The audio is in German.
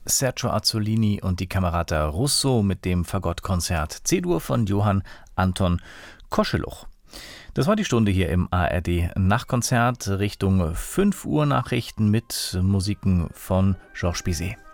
Sergio Azzolini und die Camerata Russo mit dem Fagottkonzert C-Dur von Johann Anton Koscheluch. Das war die Stunde hier im ARD Nachtkonzert Richtung 5 Uhr Nachrichten mit Musiken von Georges Bizet.